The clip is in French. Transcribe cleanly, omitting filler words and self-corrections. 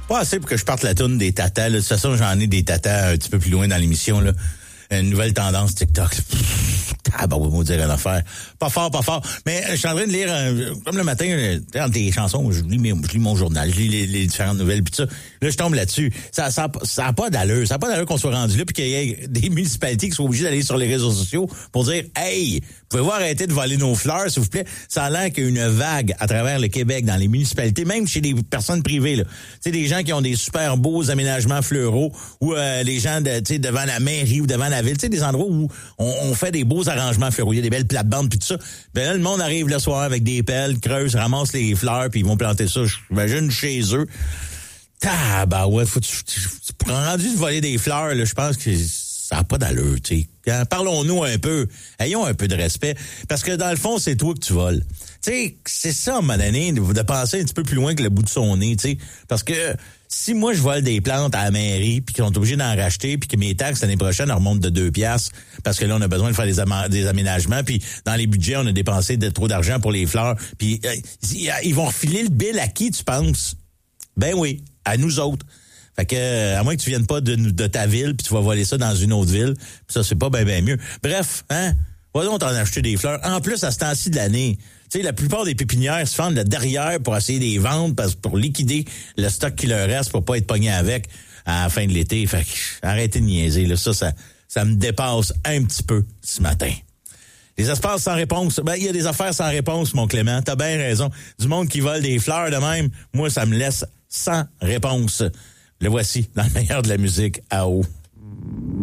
Pas assez pour que je parte la toune des tatas. Là. De toute façon, j'en ai des tatas un petit peu plus loin dans l'émission. Là. Une nouvelle tendance TikTok. Ah bah oui, on va dire une affaire. Pas fort. Mais je suis en train de lire, comme le matin, dans tes chansons, je lis mon journal, je lis les différentes nouvelles, puis tout ça. Là, je tombe là-dessus. Ça a pas d'allure. Ça a pas d'allure qu'on soit rendu là, puis qu'il y ait des municipalités qui soient obligées d'aller sur les réseaux sociaux pour dire « Hey, pouvez-vous arrêter de voler nos fleurs, s'il vous plaît? » Ça a l'air qu'il y a une vague à travers le Québec, dans les municipalités, même chez des personnes privées. Tu sais, des gens qui ont des super beaux aménagements fleuraux, ou les gens devant la mairie ou devant la ville, tu sais, des endroits où on fait des beaux arrangements fleuraux, il y a des belles plates-bandes puis tout ça. Ben là, le monde arrive le soir avec des pelles, creuse, ramasse les fleurs, puis ils vont planter ça, j'imagine, chez eux. Bah ouais, pour rendu de voler des fleurs, là, je pense que ça n'a pas d'allure, tu sais. Parlons-nous un peu, ayons un peu de respect, parce que dans le fond, c'est toi que tu voles. Tu sais, c'est ça, à un moment donné, de penser un petit peu plus loin que le bout de son nez, tu sais, parce que si moi je vole des plantes à la mairie puis qu'ils sont obligés d'en racheter puis que mes taxes l'année prochaine remontent de 2 piastres parce que là on a besoin de faire des aménagements puis dans les budgets on a dépensé trop d'argent pour les fleurs puis ils vont refiler le bill à qui tu penses? Ben oui, à nous autres. Fait que à moins que tu viennes pas de ta ville puis tu vas voler ça dans une autre ville, pis ça c'est pas ben mieux. Bref, va donc t'en acheter des fleurs. En plus à ce temps-ci de l'année, tu sais, la plupart des pépinières se vendent derrière pour essayer de les vendre, pour liquider le stock qui leur reste pour pas être pogné avec à la fin de l'été. Fait que arrêtez de niaiser, là. Ça me dépasse un petit peu ce matin. Les espaces sans réponse, il y a des affaires sans réponse, mon Clément. T'as bien raison. Du monde qui vole des fleurs de même, moi, ça me laisse sans réponse. Le voici dans le meilleur de la musique à eau.